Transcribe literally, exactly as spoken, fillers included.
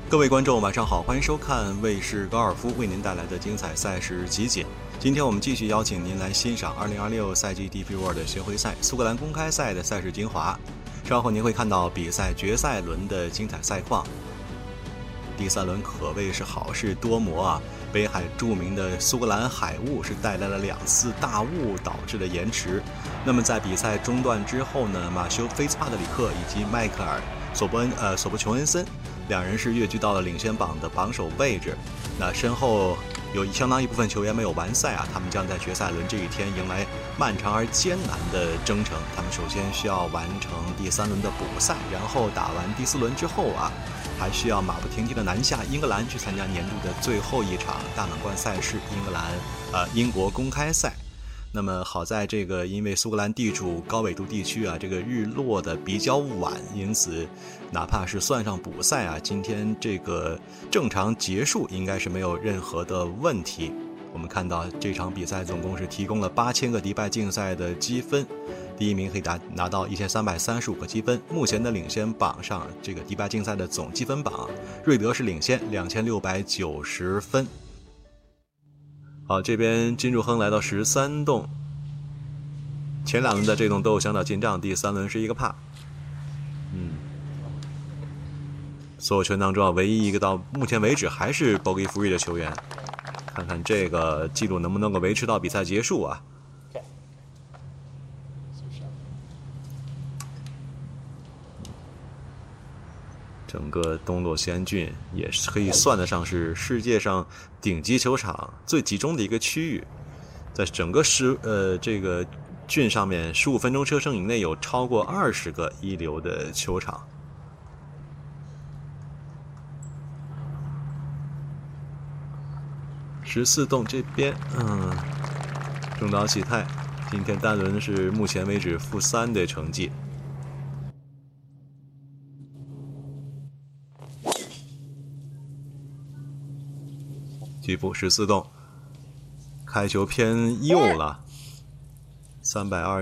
各位观众，晚上好，欢迎收看卫视高尔夫为您带来的精彩赛事集锦。今天我们继续邀请您来欣赏二零二六赛季 D P World 巡回赛苏格兰公开赛的赛事精华。稍后您会看到比赛决赛轮的精彩赛况。第三轮可谓是好事多磨啊！北海著名的苏格兰海雾是带来了两次大雾导致的延迟。那么在比赛中断之后呢，马修·菲兹帕特里克以及迈克尔·索伯恩呃索伯琼恩森两人是跃居到了领先榜的榜首位置。那身后有相当一部分球员没有完赛啊，他们将在决赛轮这一天迎来漫长而艰难的征程。他们首先需要完成第三轮的补赛，然后打完第四轮之后啊，还需要马不停蹄的南下英格兰去参加年度的最后一场大满贯赛事——英格兰呃英国公开赛。那么好在这个因为苏格兰地处高纬度地区啊，这个日落的比较晚，因此哪怕是算上补赛啊，今天这个正常结束应该是没有任何的问题。我们看到这场比赛总共是提供了八千个迪拜竞赛的积分，第一名可以拿拿到一千三百三十五个积分。目前的领先榜上，这个迪拜竞赛的总积分榜，瑞德是领先两千六百九十分。好，这边金柱亨来到十三洞，前两轮的这洞都有香岛进账，第三轮是一个帕。嗯，所有球员当中啊，唯一一个到目前为止还是 bogey free 的球员，看看这个记录能不能够维持到比赛结束啊？整个东洛西安郡也是可以算得上是世界上顶级球场最集中的一个区域，在整个十呃这个郡上面，十五分钟车程以内有超过二十个一流的球场。十四洞这边，嗯，中岛启太今天单轮是目前为止负三的成绩。局部十四洞，开球偏右了，三百二。